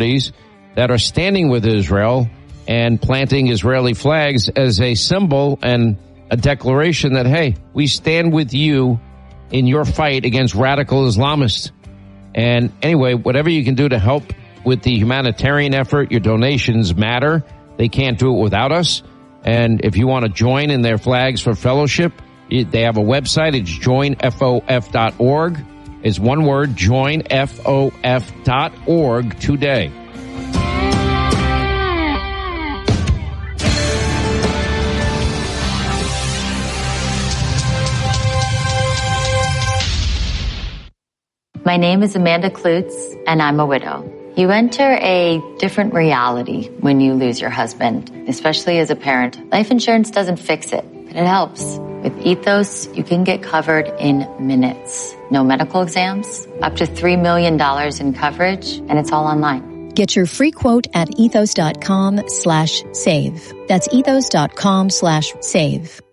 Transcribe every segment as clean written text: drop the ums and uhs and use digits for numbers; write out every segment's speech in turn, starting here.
celebrities that are standing with Israel and planting Israeli flags as a symbol and a declaration that, hey, we stand with you in your fight against radical Islamists. And anyway, whatever you can do to help with the humanitarian effort, your donations matter. They can't do it without us. And if you want to join in their Flags for Fellowship, they have a website. It's joinfof.org. It's one word, joinfof.org today. My name is Amanda Klutz, and I'm a widow. You enter a different reality when you lose your husband, especially as a parent. Life insurance doesn't fix it, but it helps. With Ethos, you can get covered in minutes. No medical exams, up to $3 million in coverage, and it's all online. Get your free quote at ethos.com/save. That's ethos.com/save.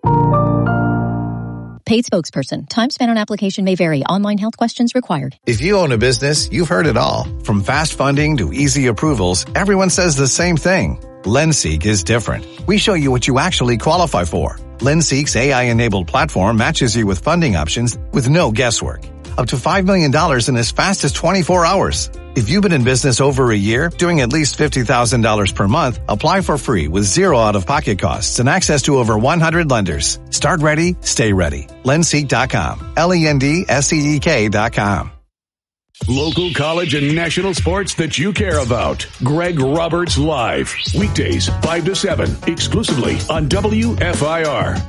Paid spokesperson. Time spent on application may vary. Online health questions required. If you own a business, you've heard it all. From fast funding to easy approvals, everyone says the same thing. LendSeek is different. We show you what you actually qualify for. LendSeek's AI-enabled platform matches you with funding options with no guesswork. Up to $5 million in as fast as 24 hours. If you've been in business over a year, doing at least $50,000 per month, apply for free with zero out-of-pocket costs and access to over 100 lenders. Start ready, stay ready. Lendseek.com. LENDSEEK.com. Local, college, and national sports that you care about. Greg Roberts Live. Weekdays, 5 to 7, exclusively on WFIR.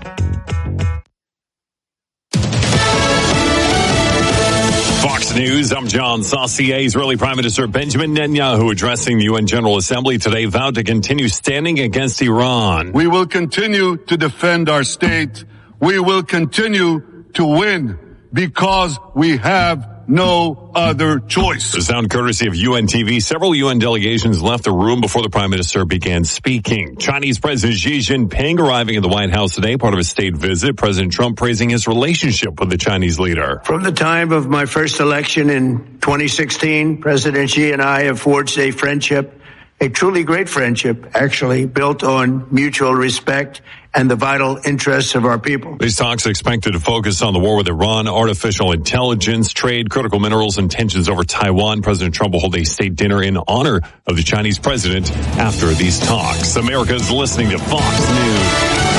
Fox News, I'm John Saucier. Israeli Prime Minister Benjamin Netanyahu addressing the UN General Assembly today vowed to continue standing against Iran. We will continue to defend our state. We will continue to win because we have no other choice. The sound courtesy of UN TV. Several UN delegations left the room before the Prime Minister began speaking. Chinese President Xi Jinping arriving at the White House today, part of a state visit. President Trump praising his relationship with the Chinese leader. From the time of my first election in 2016, President Xi and I have forged a friendship, a truly great friendship, actually, built on mutual respect and the vital interests of our people. These talks are expected to focus on the war with Iran, artificial intelligence, trade, critical minerals, and tensions over Taiwan. President Trump will hold a state dinner in honor of the Chinese president after these talks. America is listening to Fox News.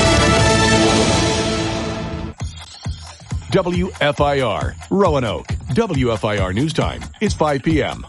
WFIR, Roanoke. WFIR News Time. It's 5 p.m.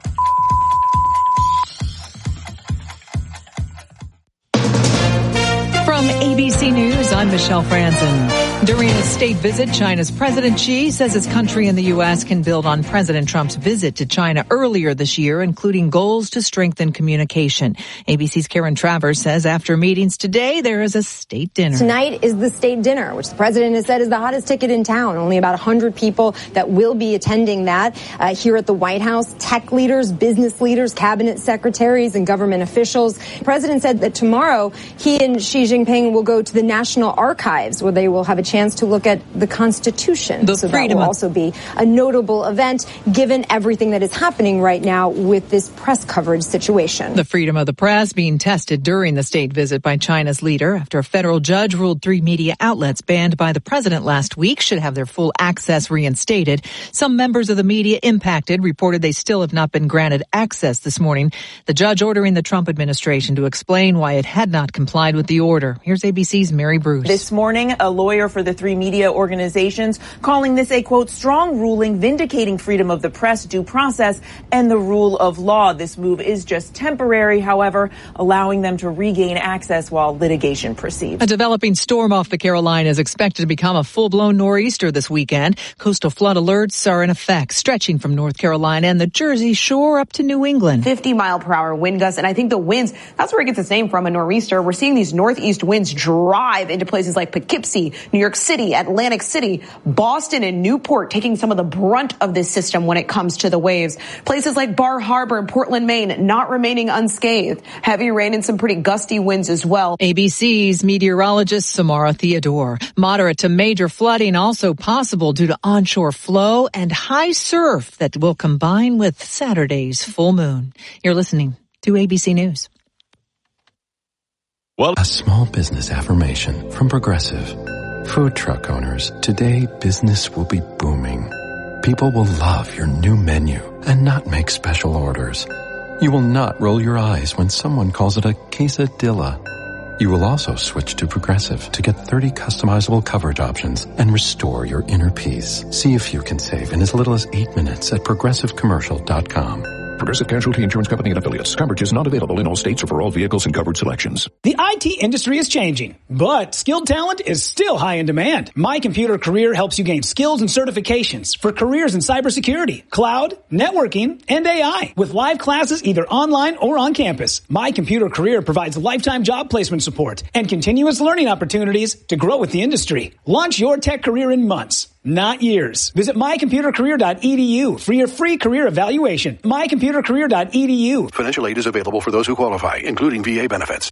From ABC News, I'm Michelle Franzen. During a state visit, China's President Xi says his country and the U.S. can build on President Trump's visit to China earlier this year, including goals to strengthen communication. ABC's Karen Travers says after meetings today, there is a state dinner. Tonight is the state dinner, which the president has said is the hottest ticket in town. Only about 100 people that will be attending that here at the White House. Tech leaders, business leaders, cabinet secretaries, and government officials. The president said that tomorrow he and Xi Jinping will go to the National Archives, where they will have a chance to look at the Constitution. So that will also be a notable event, given everything that is happening right now with this press coverage situation. The freedom of the press being tested during the state visit by China's leader after a federal judge ruled 3 media outlets banned by the president last week should have their full access reinstated. Some members of the media impacted reported they still have not been granted access this morning. The judge ordering the Trump administration to explain why it had not complied with the order. Here's ABC's Mary Bruce. This morning, a lawyer for the 3 media organizations calling this a, quote, strong ruling vindicating freedom of the press, due process, and the rule of law. This move is just temporary, however, allowing them to regain access while litigation proceeds. A developing storm off the Carolinas is expected to become a full-blown nor'easter this weekend. Coastal flood alerts are in effect, stretching from North Carolina and the Jersey Shore up to New England. 50-mile-per-hour wind gusts, and I think the winds, that's where it gets its name from, a nor'easter. We're seeing these northeast winds drive into places like Poughkeepsie, New York City, Atlantic City, Boston, and Newport, taking some of the brunt of this system when it comes to the waves. Places like Bar Harbor and Portland, Maine, not remaining unscathed. Heavy rain and some pretty gusty winds as well. ABC's meteorologist Samara Theodore. Moderate to major flooding also possible due to onshore flow and high surf that will combine with Saturday's full moon. You're listening to ABC News. Well, a small business affirmation from Progressive. Food truck owners, today business will be booming. People will love your new menu and not make special orders. You will not roll your eyes when someone calls it a quesadilla. You will also switch to Progressive to get 30 customizable coverage options and restore your inner peace. See if you can save in as little as 8 minutes at progressivecommercial.com. Progressive Casualty Insurance Company and Affiliates. Coverage is not available in all states or for all vehicles and covered selections. The IT industry is changing, but skilled talent is still high in demand. My Computer Career helps you gain skills and certifications for careers in cybersecurity, cloud, networking, and AI. With live classes either online or on campus, My Computer Career provides lifetime job placement support and continuous learning opportunities to grow with the industry. Launch your tech career in months, not years. Visit mycomputercareer.edu for your free career evaluation. mycomputercareer.edu. Financial aid is available for those who qualify, including VA benefits.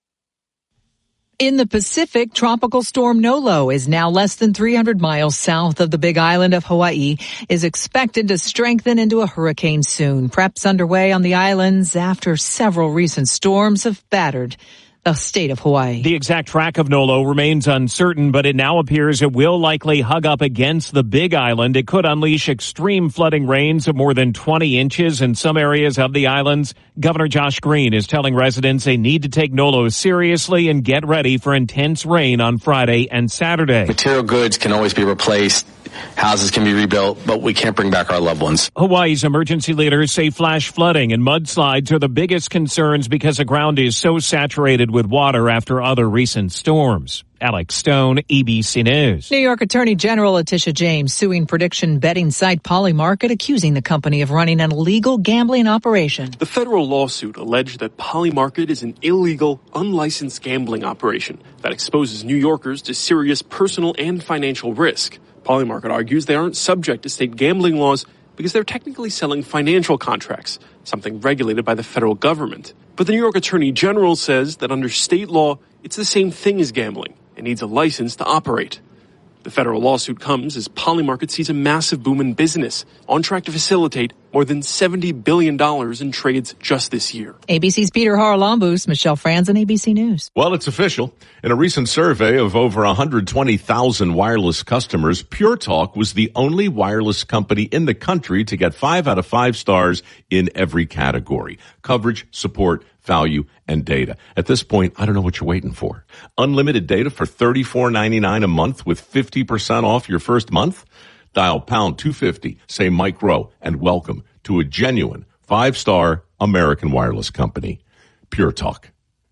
In the Pacific, Tropical Storm Nolo is now less than 300 miles south of the Big Island of Hawaii, is expected to strengthen into a hurricane soon. Preps underway on the islands after several recent storms have battered the state of Hawaii. The exact track of Nolo remains uncertain, but it now appears it will likely hug up against the Big Island. It could unleash extreme flooding rains of more than 20 inches in some areas of the islands. Governor Josh Green is telling residents they need to take Nolo seriously and get ready for intense rain on Friday and Saturday. Material goods can always be replaced. Houses can be rebuilt, but we can't bring back our loved ones. Hawaii's emergency leaders say flash flooding and mudslides are the biggest concerns because the ground is so saturated with water after other recent storms. Alex Stone, ABC News. New York Attorney General Letitia James suing prediction betting site Polymarket, accusing the company of running an illegal gambling operation. The federal lawsuit alleged that Polymarket is an illegal, unlicensed gambling operation that exposes New Yorkers to serious personal and financial risk. Polymarket argues they aren't subject to state gambling laws because they're technically selling financial contracts, something regulated by the federal government. But the New York Attorney General says that under state law, it's the same thing as gambling and needs a license to operate. The federal lawsuit comes as Polymarket sees a massive boom in business, on track to facilitate more than $70 billion in trades just this year. ABC's Peter Haralambous, Michelle Franzen, ABC News. Well, it's official. In a recent survey of over 120,000 wireless customers, Pure Talk was the only wireless company in the country to get 5 out of 5 stars in every category: coverage, support, value, and data. At this point, I don't know what you're waiting for. Unlimited data for $34.99 a month with 50% off your first month? Dial pound 250, say Mike Rowe, and welcome to a genuine 5-star American wireless company. Pure Talk.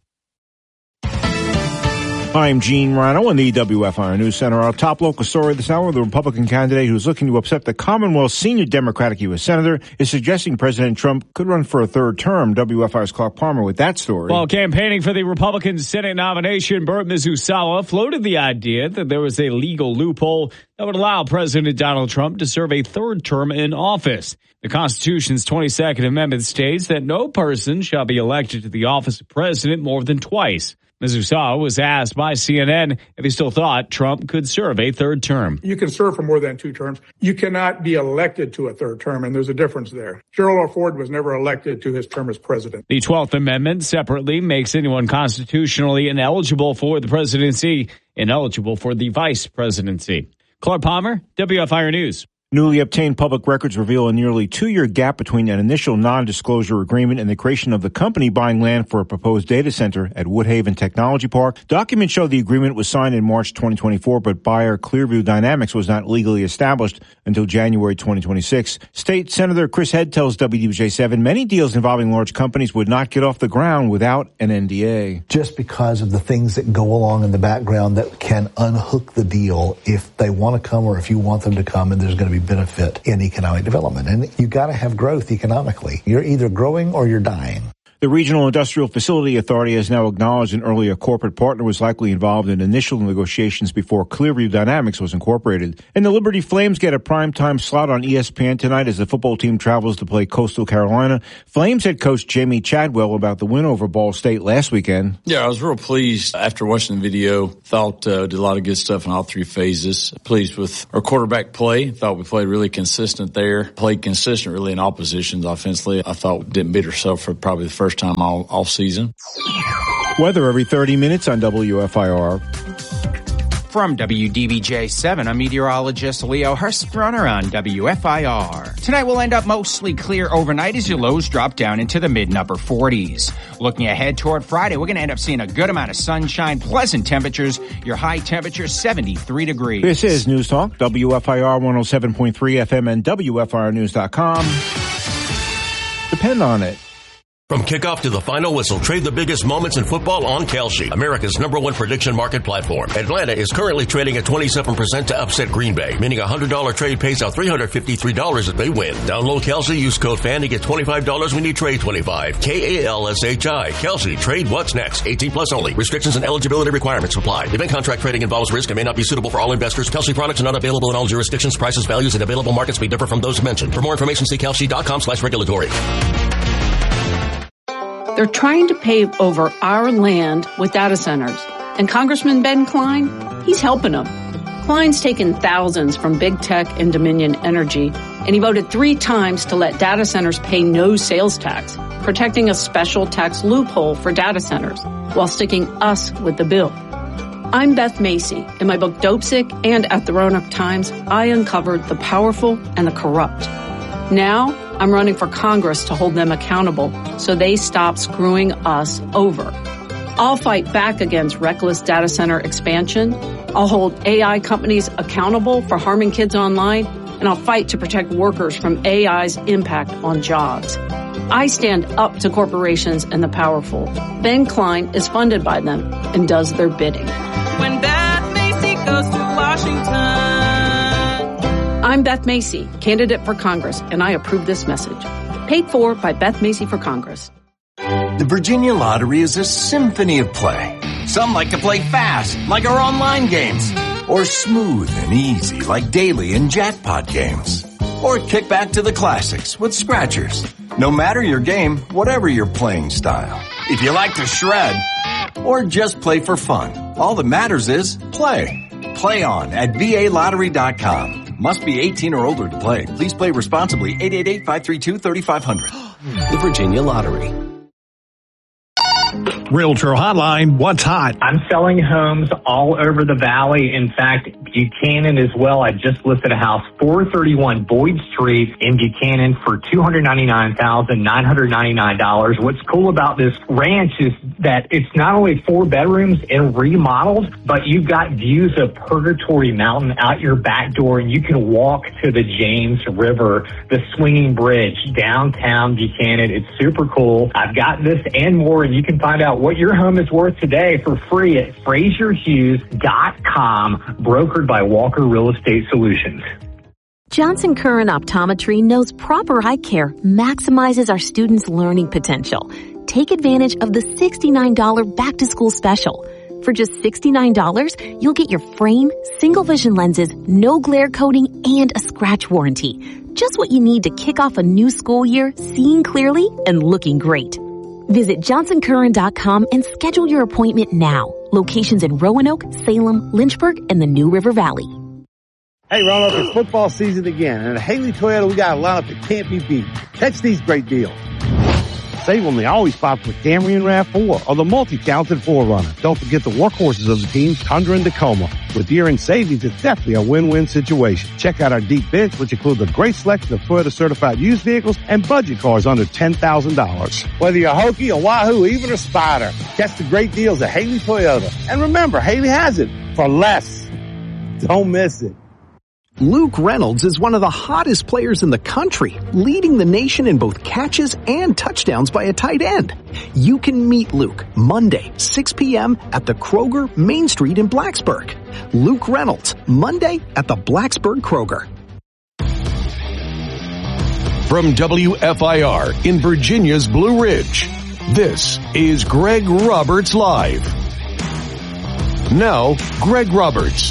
I'm Gene Rano in the WFIR News Center. Our top local story this hour, the Republican candidate who's looking to upset the Commonwealth's senior Democratic U.S. Senator is suggesting President Trump could run for a third term. WFIR's Clark Palmer with that story. While campaigning for the Republican Senate nomination, Burt Mizusawa floated the idea that there was a legal loophole that would allow President Donald Trump to serve a third term in office. The Constitution's 22nd Amendment states that no person shall be elected to the office of president more than twice. Mizusawa was asked by CNN if he still thought Trump could serve a third term. You can serve for more than 2 terms. You cannot be elected to a third term, and there's a difference there. Gerald R. Ford was never elected to his term as president. The 12th Amendment separately makes anyone constitutionally ineligible for the presidency ineligible for the vice presidency. Clark Palmer, WFIR News. Newly obtained public records reveal a nearly 2-year gap between an initial non-disclosure agreement and the creation of the company buying land for a proposed data center at Woodhaven Technology Park. Documents show the agreement was signed in March 2024, but buyer Clearview Dynamics was not legally established until January 2026. State Senator Chris Head tells WDBJ7 many deals involving large companies would not get off the ground without an NDA. Just because of the things that go along in the background that can unhook the deal if they want to come or if you want them to come, and there's going to be benefit in economic development. And you got to have growth economically. You're either growing or you're dying. The Regional Industrial Facility Authority has now acknowledged an earlier corporate partner was likely involved in initial negotiations before Clearview Dynamics was incorporated. And the Liberty Flames get a primetime slot on ESPN tonight as the football team travels to play Coastal Carolina. Flames head coach Jamie Chadwell about the win over Ball State last weekend. Yeah, I was real pleased after watching the video. Thought did a lot of good stuff in all 3 phases. Pleased with our quarterback play. Thought we played really consistent there. Played consistent really in all positions offensively. I thought didn't beat ourselves for probably the first first time all season. Weather every 30 minutes on WFIR. From WDBJ-7, I'm meteorologist Leo Hurstrunner on WFIR. Tonight we'll end up mostly clear overnight as your lows drop down into the mid and upper 40s. Looking ahead toward Friday, we're going to end up seeing a good amount of sunshine, pleasant temperatures. Your high temperature, 73 degrees. This is News Talk, WFIR 107.3 FM and WFIRnews.com. Depend on it. From kickoff to the final whistle, trade the biggest moments in football on Kalshi, America's #1 prediction market platform. Atlanta is currently trading at 27% to upset Green Bay, meaning a $100 trade pays out $353 if they win. Download Kalshi, use code FAN to get $25 when you trade 25. KALSHI. Kalshi. Trade what's next. 18 plus only. Restrictions and eligibility requirements apply. Event contract trading involves risk and may not be suitable for all investors. Kalshi products are not available in all jurisdictions. Prices, values, and available markets may differ from those mentioned. For more information, see kalshi.com/regulatory. They're trying to pave over our land with data centers. And Congressman Ben Cline, he's helping them. Cline's taken thousands from big tech and Dominion Energy, and he voted 3 times to let data centers pay no sales tax, protecting a special tax loophole for data centers while sticking us with the bill. I'm Beth Macy. In my book Dopesick and at the Roanoke Times, I uncovered the powerful and the corrupt. Now, I'm running for Congress to hold them accountable so they stop screwing us over. I'll fight back against reckless data center expansion. I'll hold AI companies accountable for harming kids online, and I'll fight to protect workers from AI's impact on jobs. I stand up to corporations and the powerful. Ben Cline is funded by them and does their bidding. When Beth Macy goes to Washington. I'm Beth Macy, candidate for Congress, and I approve this message. Paid for by Beth Macy for Congress. The Virginia Lottery is a symphony of play. Some like to play fast, like our online games. Or smooth and easy, like daily and jackpot games. Or kick back to the classics with scratchers. No matter your game, whatever your playing style. If you like to shred, or just play for fun, all that matters is play. Play on at VALottery.com. Must be 18 or older to play. Please play responsibly. 888-532-3500. The Virginia Lottery. Realtor Hotline, what's hot? I'm selling homes all over the valley. In fact, Buchanan as well. I just listed a house, 431 Boyd Street in Buchanan for $299,999. What's cool about this ranch is that it's not only 4 bedrooms and remodeled, but you've got views of Purgatory Mountain out your back door, and you can walk to the James River, the swinging bridge, downtown Buchanan. It's super cool. I've got this and more, and you can find out what your home is worth today for free at FrazierHughes.com, brokered by Walker Real Estate Solutions. Johnson Curran Optometry knows proper eye care maximizes our students' learning potential. Take advantage of the $69 back-to-school special. For just $69, you'll get your frame, single vision lenses, no glare coating, and a scratch warranty. Just what you need to kick off a new school year seeing clearly and looking great. Visit JohnsonCurran.com and schedule your appointment now. Locations in Roanoke, Salem, Lynchburg, and the New River Valley. Hey, Roanoke, it's football season again, and at Haley Toyota, we got a lineup that can't be beat. Catch these great deals. Save on the always popular Camry and RAV4 or the multi-talented 4Runner. Don't forget the workhorses of the team, Tundra and Tacoma. With year-end savings, it's definitely a win-win situation. Check out our deep bench, which includes a great selection of Toyota-certified used vehicles and budget cars under $10,000. Whether you're a Hokie, a Wahoo, even a Spider, catch the great deals at Haley Toyota. And remember, Haley has it for less. Don't miss it. Luke Reynolds is one of the hottest players in the country, leading the nation in both catches and touchdowns by a tight end. You can meet Luke Monday, 6 p.m. at the Kroger, Main Street in Blacksburg. Luke Reynolds, Monday at the Blacksburg Kroger. From WFIR in Virginia's Blue Ridge, this is Greg Roberts Live. Now, Greg Roberts.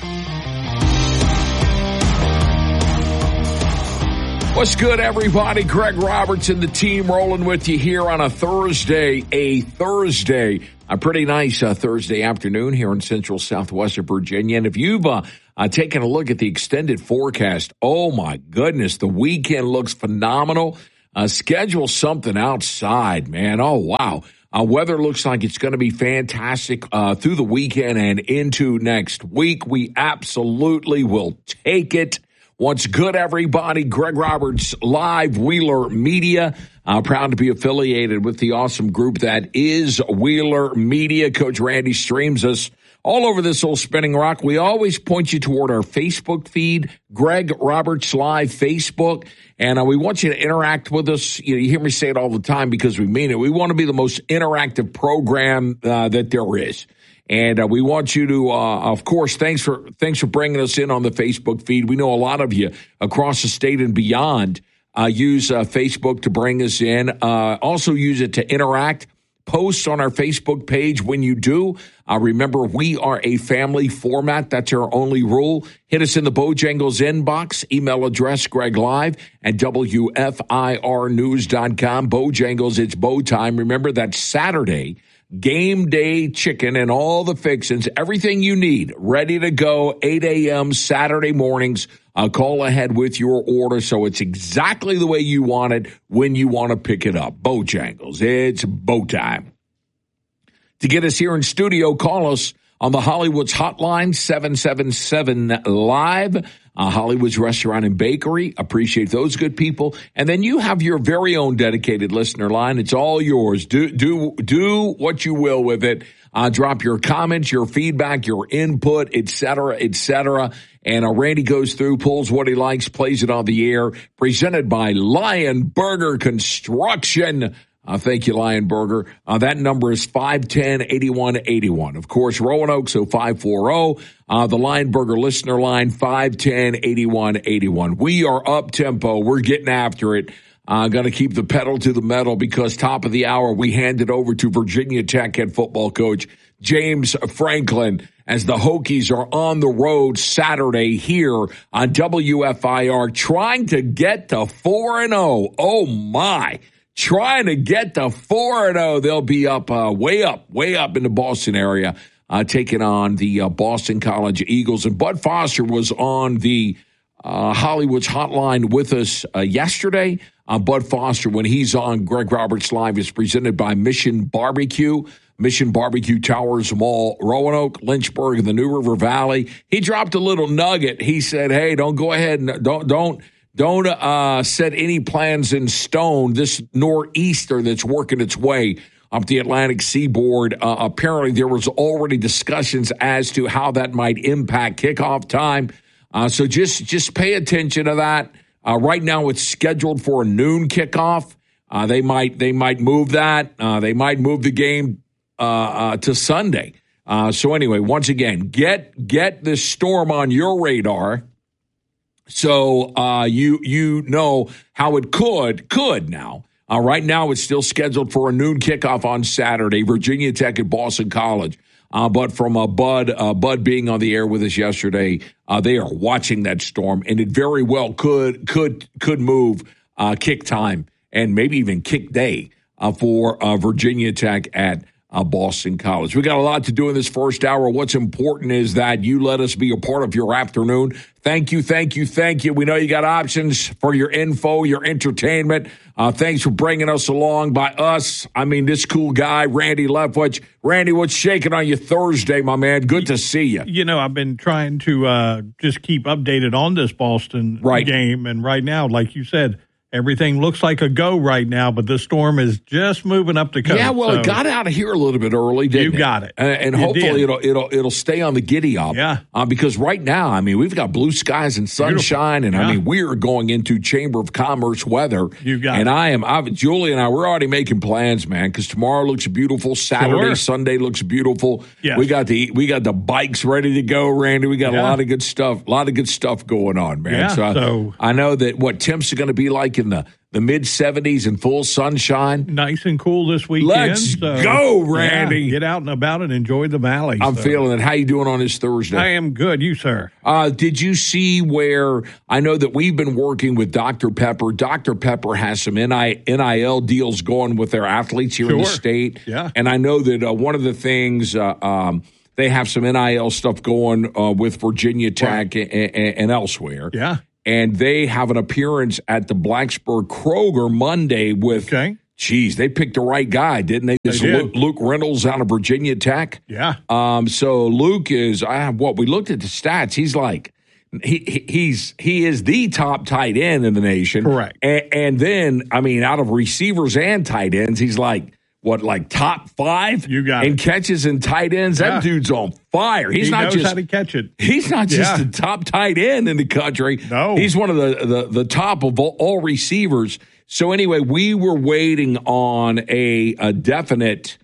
What's good, everybody? Greg Roberts and the team rolling with you here on a Thursday. A pretty nice Thursday afternoon here in central southwestern Virginia. And if you've taken a look at the extended forecast, oh my goodness, the weekend looks phenomenal. Schedule something outside, man. Oh, wow. Weather looks like it's going to be fantastic through the weekend and into next week. We absolutely will take it. What's good, everybody? Greg Roberts, Live, Wheeler Media. Proud to be affiliated with the awesome group that is Wheeler Media. Coach Randy streams us all over this old spinning rock. We always point you toward our Facebook feed, Greg Roberts Live Facebook. And we want you to interact with us. You hear me say it all the time because we mean it. We want to be the most interactive program that there is. And we want you to, of course, thanks for bringing us in on the Facebook feed. We know a lot of you across the state and beyond use Facebook to bring us in. Also use it to interact. Post on our Facebook page when you do. Remember, we are a family format. That's our only rule. Hit us in the Bojangles inbox. Email address, GregLive at WFIRnews.com. Bojangles, it's bow time. Remember, that's Saturday. Game day chicken and all the fixins, everything you need, ready to go, 8 a.m. Saturday mornings. Call ahead with your order so it's exactly the way you want it when you want to pick it up. Bojangles, it's bow time. To get us here in studio, call us on the Hollywood's hotline, 777-LIVE. Hollywood's Restaurant and Bakery. Appreciate those good people. And then you have your very own dedicated listener line. It's all yours. Do what you will with it. Drop your comments, your feedback, your input, et cetera, et cetera. And Randy goes through, pulls what he likes, plays it on the air. Presented by Lion Burger Construction. Thank you, Lion Burger. That number is 510-8181. Of course, Roanoke, so 540. The Lion Burger listener line, 510-8181. We are up tempo. We're getting after it. Going to keep the pedal to the metal because top of the hour, we hand it over to Virginia Tech head football coach James Franklin as the Hokies are on the road Saturday here on WFIR trying to get to 4-0. Oh, my. Trying to get to 4-0. They'll be up, way up in the Boston area, taking on the Boston College Eagles. And Bud Foster was on the Hollywood's hotline with us yesterday. Bud Foster, when he's on Greg Roberts Live, is presented by Mission Barbecue. Mission Barbecue Towers Mall, Roanoke, Lynchburg, and the New River Valley. He dropped a little nugget. He said, hey, don't go ahead and don't set any plans in stone. This nor'easter that's working its way up the Atlantic seaboard, apparently there was already discussions as to how that might impact kickoff time. So just pay attention to that. Right now it's scheduled for a noon kickoff. They might move that. They might move the game to Sunday. So anyway, once again, get this storm on your radar. So you know how it could now. Right now it's still scheduled for a noon kickoff on Saturday, Virginia Tech at Boston College. But from Bud being on the air with us yesterday, they are watching that storm, and it very well could move kick time and maybe even kick day for Virginia Tech at Boston College. We got a lot to do in this first hour. What's important is that you let us be a part of your afternoon. Thank you. We know you got options for your info, your entertainment. Thanks for bringing us along. By us, I mean this cool guy, Randy Leftwich. Randy, what's shaking on you Thursday, my man? Good to see you. You know, I've been trying to just keep updated on this Boston game. And right now, like you said, everything looks like a go right now, but the storm is just moving up the coast. Yeah, well, it got out of here a little bit early, didn't it? You got it. And hopefully it'll stay on the giddy up. Yeah. Because right now, I mean, we've got blue skies and sunshine, and I mean, we're going into Chamber of Commerce weather. You got it. And Julie and I, we're already making plans, man, because tomorrow looks beautiful. Saturday, Sunday looks beautiful. Yes. We got the bikes ready to go, Randy. We got a lot of good stuff going on, man. Yeah, so I know that what temps are going to be like in the mid-70s and full sunshine. Nice and cool this weekend. Let's go, Randy. Yeah, get out and about and enjoy the valley. I'm feeling it. How you doing on this Thursday? I am good. You, sir? Did you see where I know that we've been working with Dr. Pepper. Dr. Pepper has some NIL deals going with their athletes here in the state. Yeah. And I know that one of the things they have some NIL stuff going with Virginia Tech and elsewhere. Yeah. and they have an appearance at the Blacksburg Kroger Monday with, geez, they picked the right guy, didn't they? This Luke Reynolds out of Virginia Tech. Yeah. So Luke is, we looked at the stats. He's like, he is the top tight end in the nation. Correct. And then, I mean, out of receivers and tight ends, he's like, top 5? You got in it. catches and tight ends? Yeah. That dude's on fire. He knows how to catch it. He's not just the top tight end in the country. No. He's one of the top of all receivers. So anyway, we were waiting on a definite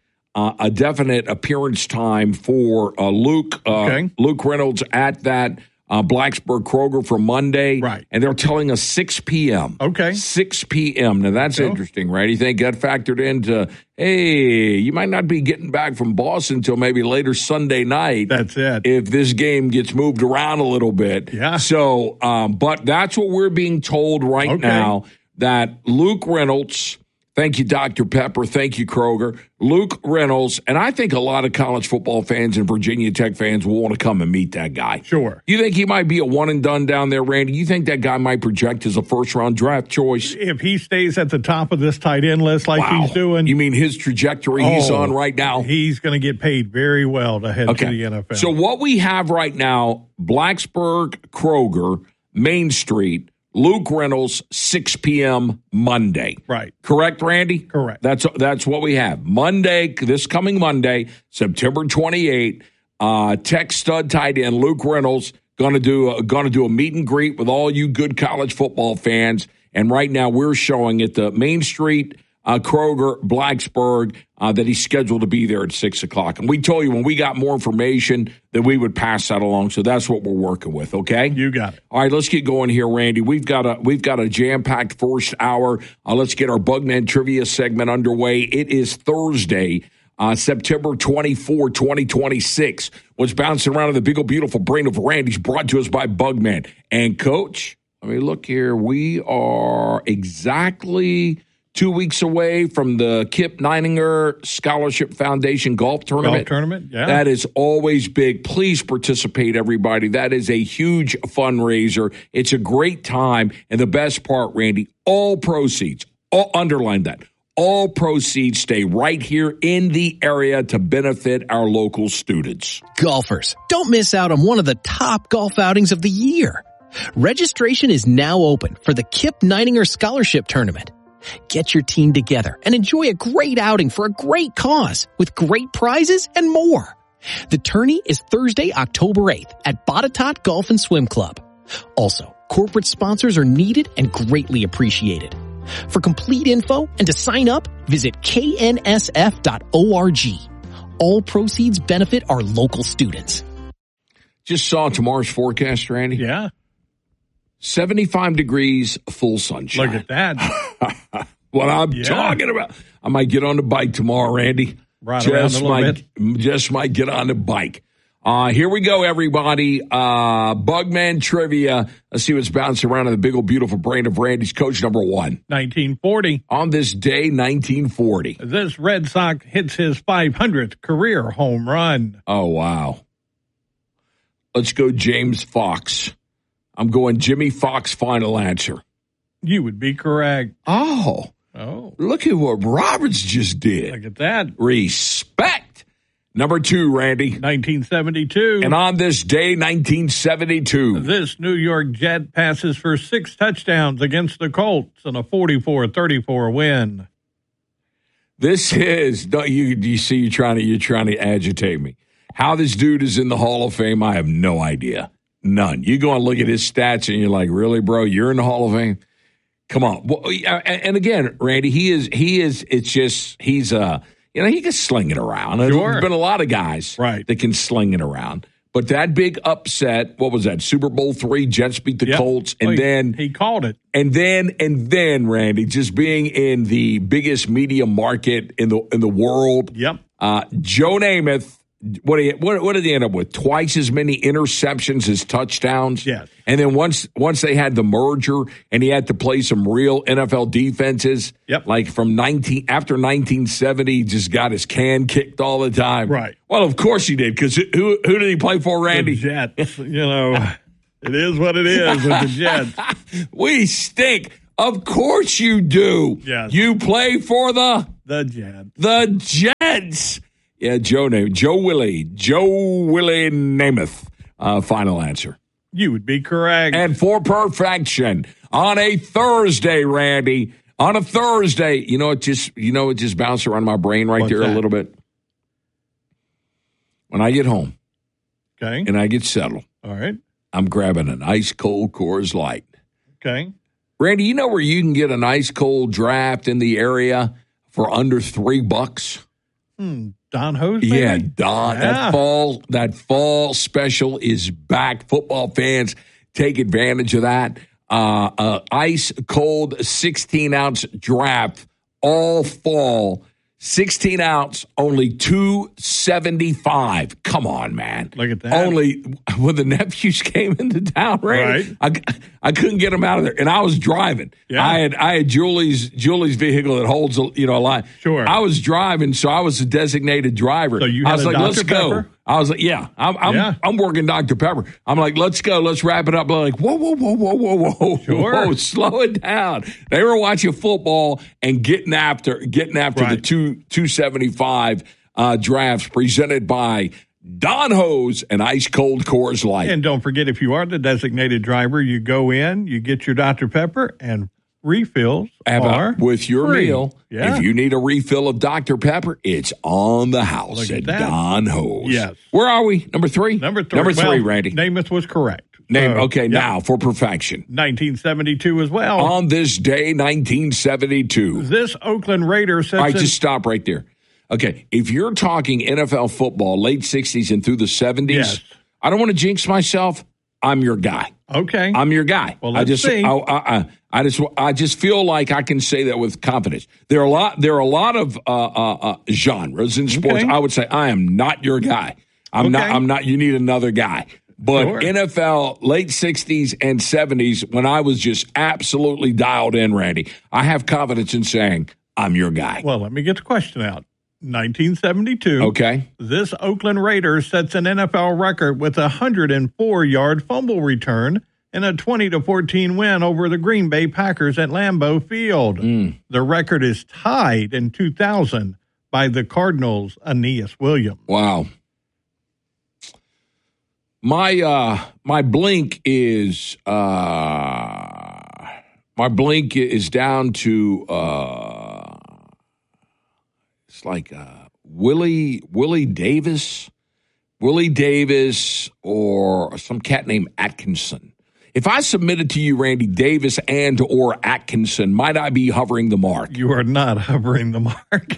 appearance time for Luke Reynolds at that Blacksburg Kroger for Monday. Right. And they're telling us 6 p.m. Okay. 6 p.m. Now, that's interesting, right? You think that factored into, hey, you might not be getting back from Boston until maybe later Sunday night. That's it. If this game gets moved around a little bit. Yeah. So, but that's what we're being told right now, that Luke Reynolds, thank you, Dr. Pepper, thank you, Kroger, Luke Reynolds, and I think a lot of college football fans and Virginia Tech fans will want to come and meet that guy. Sure. You think he might be a one and done down there, Randy? You think that guy might project as a first-round draft choice? If he stays at the top of this tight end list like he's doing. You mean his trajectory he's on right now? He's going to get paid very well to head to the NFL. So what we have right now, Blacksburg, Kroger, Main Street, Luke Reynolds, 6 p.m. Monday. Right. Correct, Randy? Correct. That's what we have. Monday, this coming Monday, September 28th, Tech stud tight end Luke Reynolds going to do a meet and greet with all you good college football fans. And right now we're showing at the Main Street Kroger, Blacksburg, that he's scheduled to be there at 6 o'clock. And we told you when we got more information that we would pass that along. So that's what we're working with, okay? You got it. All right, let's get going here, Randy. We've got a jam-packed first hour. Let's get our Bugman Trivia segment underway. It is Thursday, September 24, 2026. What's bouncing around in the big old beautiful brain of Randy's brought to us by Bugman. And, Coach, I mean, look here. We are exactly 2 weeks away from the Kip Neininger Scholarship Foundation Golf Tournament. Yeah. That is always big. Please participate, everybody. That is a huge fundraiser. It's a great time. And the best part, Randy, all proceeds, underline that, all proceeds stay right here in the area to benefit our local students. Golfers, don't miss out on one of the top golf outings of the year. Registration is now open for the Kip Neininger Scholarship Tournament. Get your team together and enjoy a great outing for a great cause with great prizes and more. The tourney is Thursday, October 8th at Botetourt Golf and Swim Club. Also, corporate sponsors are needed and greatly appreciated. For complete info and to sign up, visit knsf.org. All proceeds benefit our local students. Just saw tomorrow's forecast, Randy. Yeah. 75 degrees, full sunshine. Look at that. What I'm talking about. I might get on the bike tomorrow, Randy. Right around a little bit. Just might get on the bike. Here we go, everybody. Bugman Trivia. Let's see what's bouncing around in the big old beautiful brain of Randy's coach number 1. 1940. On this day, 1940. This Red Sox hits his 500th career home run. Oh, wow. Let's go James Fox. I'm going Jimmy Fox, final answer. You would be correct. Oh. Look at what Roberts just did. Look at that. Respect. Number 2, Randy. 1972. And on this day, 1972. This New York Jet passes for 6 touchdowns against the Colts in a 44-34 win. This is, you see, you're trying to agitate me. How this dude is in the Hall of Fame, I have no idea. None. You go and look at his stats and you're like, really, bro? You're in the Hall of Fame? Come on. Well, and again, Randy, he can sling it around. Sure. There's been a lot of guys that can sling it around. But that big upset, what was that? Super Bowl III, Jets beat the Colts, and then he called it. And then, Randy, just being in the biggest media market in the world. Yep. Joe Namath. What did he end up with? Twice as many interceptions as touchdowns. Yes. And then once they had the merger and he had to play some real NFL defenses, like from after 1970, he just got his can kicked all the time. Right. Well, of course he did, because who did he play for, Randy? The Jets, It is what it is with the Jets. We stink. Of course you do. Yes. You play for the Jets. The Jets. Yeah, Joe Willie Namath. Final answer. You would be correct. And for perfection on a Thursday, Randy. On a Thursday, it just bounced around my brain right there a little bit. When I get home, okay, and I get settled, all right, I'm grabbing an ice cold Coors Light. Okay, Randy, you know where you can get an ice cold draft in the area for under $3? Don Hose, maybe? Yeah, Don. Yeah. That fall special is back. Football fans, take advantage of that. Ice cold 16-ounce draft all fall. 16 ounce, only $2.75. Come on, man. Look at that. Only when the nephews came into town, Randy, right. I couldn't get them out of there, and I was driving. Yeah. I had Julie's vehicle that holds a line. Sure. I was driving, so I was a designated driver. So you I had was a like, Dr. let's Pepper? go. I was like, yeah, I'm working Dr. Pepper. I'm like, let's go, let's wrap it up. I'm like, whoa, Sure. slow it down. They were watching football and getting after right. the 275 drafts presented by Don Hose and Ice Cold Coors Light. And don't forget, if you are the designated driver, you go in, you get your Dr. Pepper, and refills are with your free. meal. Yeah. If you need a refill of Dr. Pepper, it's on the house Look at at that. Don Hose. Yes. Where are we? Number three? Number three. Number three, Well, Randy. Namath was correct. Now for perfection. 1972 as well. On this day, 1972. This Oakland Raiders sets All right, just stop right there. Okay, if you're talking NFL football, late 60s and through the 70s, Yes. I don't want to jinx myself. I'm your guy. Okay. I'm your guy. Well, let's see. I just feel like I can say that with confidence. There are a lot of genres in sports. Okay. I would say I am not your guy. I'm not. You need another guy. But Sure. NFL late 60s and 70s, when I was just absolutely dialed in, Randy, I have confidence in saying I'm your guy. Well, let me get the question out. 1972. Okay. This Oakland Raiders sets an NFL record with a 104-yard fumble return and a 20-14 win over the Green Bay Packers at Lambeau Field. The record is tied in 2000 by the Cardinals' Aeneas Williams. Wow. My blink is down to it's like Willie Davis or some cat named Atkinson. If I submitted to you, Randy, Davis and or Atkinson, might I be hovering the mark? You are not hovering the mark.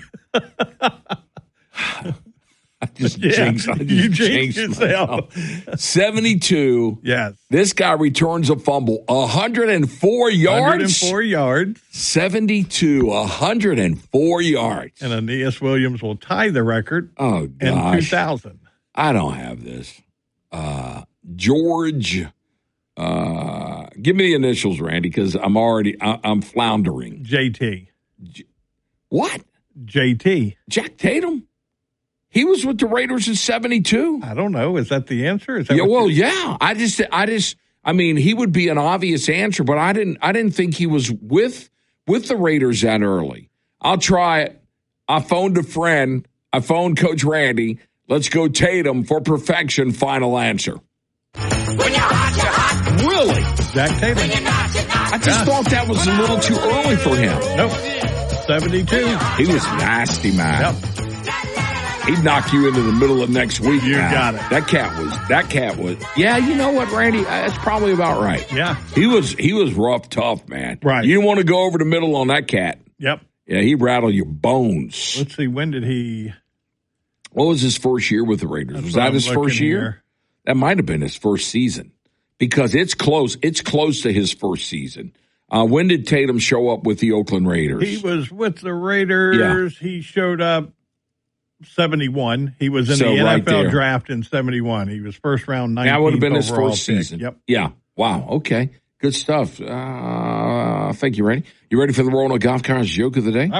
I just Yeah, you jinxed jinxed yourself. myself. 72. Yes. This guy returns a fumble. 104 yards? 104 yards. 72, 104 yards. And Aeneas Williams will tie the record Oh, in gosh. 2000. I don't have this. George. Give me the initials, Randy, because I'm floundering. JT. What? JT. Jack Tatum? He was with the Raiders in 72. I don't know. Is that the answer? Is that Yeah, what well, you- yeah. I mean, he would be an obvious answer, but I didn't think he was with the Raiders that early. I'll try it. I phoned a friend. I phoned Coach Randy. Let's go Tatum for perfection. Final answer. When you're hot, you're hot. Really? Jack Tatum. When you're not, you're not. I just thought that was a little too early for him. Nope. 72. He was nasty, man. Yep. He'd knock you into the middle of next week. You now. got it. That cat was. Yeah, you know what, Randy? That's probably about right. Yeah. He was rough, tough, man. Right. You didn't want to go over the middle on that cat. Yep. Yeah, he rattled your bones. Let's see. When did he? What was his first year with the Raiders? Was what that I'm his first looking year? here. That might have been his first season because it's close. It's close to his first season. When did Tatum show up with the Oakland Raiders? He was with the Raiders. He showed up 71. He was in the right NFL there. draft in 71. He was first round 19th That would have been his overall first pick. season. Yep. Yeah. Wow. Okay. Good stuff. Thank you, Randy. You ready for the Roanoke Golf Cars joke of the day? I'm ready.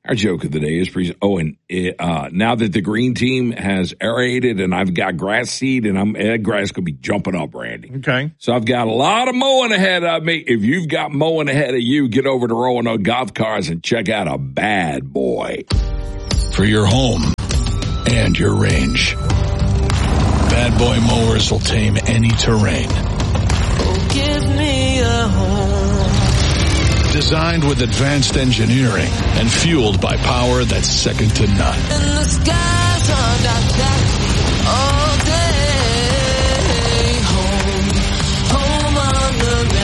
Our joke of the day is now that the green team has aerated and I've got grass seed and that grass could be jumping up, Randy. Okay. So I've got a lot of mowing ahead of me. If you've got mowing ahead of you, get over to Roanoke Golf Cars and check out a bad boy. For your home and your range, Bad Boy mowers will tame any terrain. Give me a home. Designed with advanced engineering and fueled by power that's second to none. And the skies are dark all day. Home on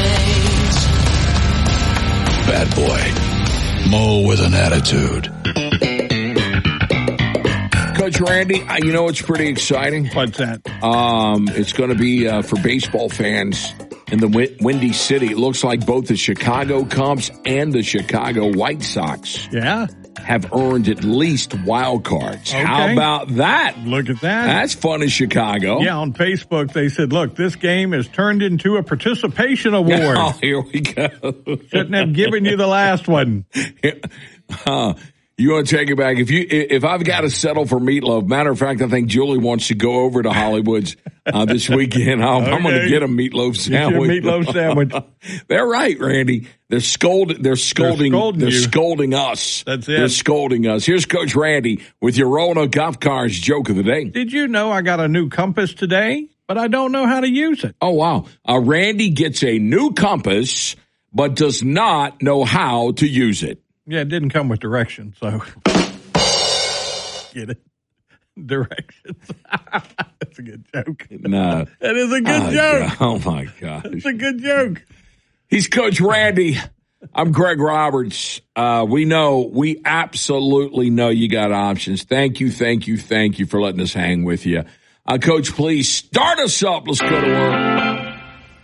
the range. Bad Boy. Mow with an attitude. Coach Randy, you know what's pretty exciting? What's that? It's going to be for baseball fans in the Windy City. It looks like both the Chicago Cubs and the Chicago White Sox have earned at least wild cards. Okay. How about that? Look at that. That's fun in Chicago. Yeah, on Facebook they said, look, this game is turned into a participation award. Oh, here we go. Shouldn't have given you the last one. You want to take it back? If I've got to settle for meatloaf, matter of fact, I think Julie wants to go over to Hollywood's this weekend. I'm going to get a meatloaf sandwich. Get your meatloaf sandwich. They're right, Randy. They're scolding us. That's it. They're scolding us. Here's Coach Randy with your Roanoke Golf Cars joke of the day. Did you know I got a new compass today, but I don't know how to use it? Oh, wow. Randy gets a new compass, but does not know how to use it. Yeah, it didn't come with directions, so get it. Directions. That's a good joke. No. That is a good joke. Oh, my gosh. It's a good joke. He's Coach Randy. I'm Greg Roberts. We absolutely know you got options. Thank you for letting us hang with you. Coach, please start us up. Let's go to work.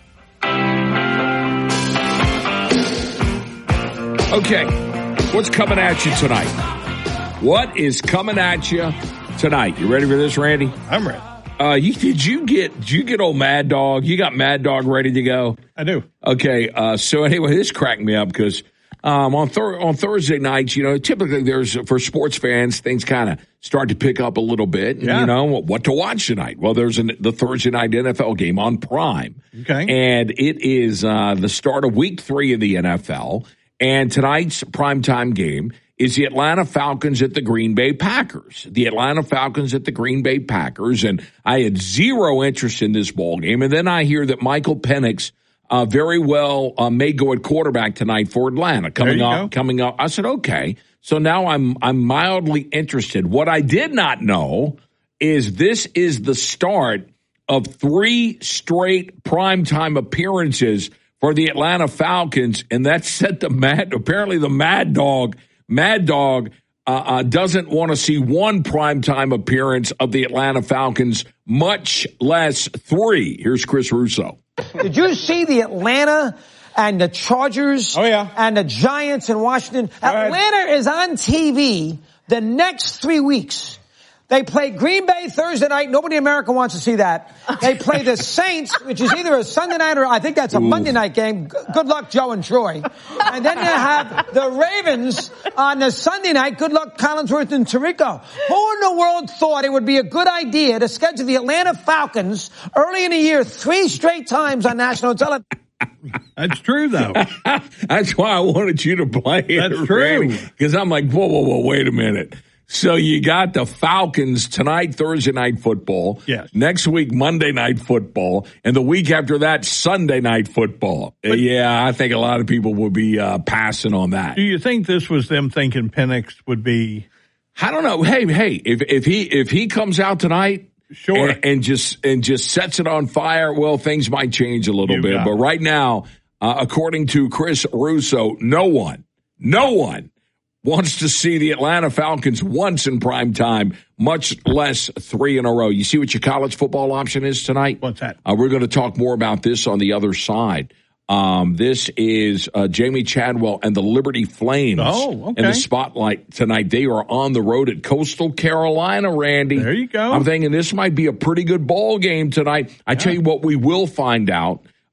Okay. What's coming at you tonight? What is coming at you tonight? You ready for this, Randy? I'm ready. Did you get old Mad Dog? You got Mad Dog ready to go? I do. Okay. So anyway, this cracked me up because on Thursday nights, typically for sports fans, things kind of start to pick up a little bit. Yeah. What to watch tonight? Well, there's the Thursday night NFL game on Prime. Okay. And it is the start of Week 3 in the NFL. And tonight's primetime game is the Atlanta Falcons at the Green Bay Packers. The Atlanta Falcons at the Green Bay Packers. And I had zero interest in this ball game. And then I hear that Michael Penix very well may go at quarterback tonight for Atlanta. Coming up. I said, okay. So now I'm mildly interested. What I did not know is this is the start of 3 straight primetime appearances for the Atlanta Falcons, and that set apparently the Mad Dog doesn't want to see one primetime appearance of the Atlanta Falcons, much less 3. Here's Chris Russo. Did you see the Atlanta and the Chargers and the Giants in Washington? Atlanta is on TV the next 3 weeks. They play Green Bay Thursday night. Nobody in America wants to see that. They play the Saints, which is either a Sunday night or I think that's a Monday night game. Good luck, Joe and Troy. And then you have the Ravens on the Sunday night. Good luck, Collinsworth and Tirico. Who in the world thought it would be a good idea to schedule the Atlanta Falcons early in the year 3 straight times on national television? That's true, though. That's why I wanted you to play it. That's true. Because I'm like, whoa, wait a minute. So you got the Falcons tonight, Thursday night football. Yes. Next week, Monday night football. And the week after that, Sunday night football. I think a lot of people will be passing on that. Do you think this was them thinking Penix would be? I don't know. Hey, if he comes out tonight, sure, and just sets it on fire, well, things might change a little bit. But right now, according to Chris Russo, no one wants to see the Atlanta Falcons once in prime time, much less 3 in a row. You see what your college football option is tonight? What's that? We're going to talk more about this on the other side. This is Jamie Chadwell and the Liberty Flames in the spotlight tonight. They are on the road at Coastal Carolina, Randy. There you go. I'm thinking this might be a pretty good ball game tonight. I tell you what, we will find out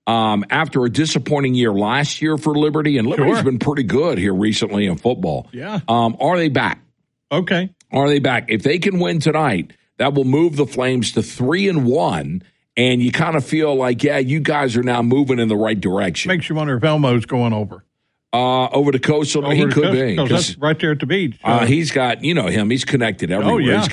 after a disappointing year last year for Liberty, and Liberty's been pretty good here recently in football. Yeah. Are they back? Okay. Are they back? If they can win tonight, that will move the Flames to 3-1, and you kind of feel like, yeah, you guys are now moving in the right direction. Makes you wonder if Elmo's going over. Over to Coastal? He could be. Because that's right there at the beach. He's got, him, he's connected everywhere. Oh, yeah. He's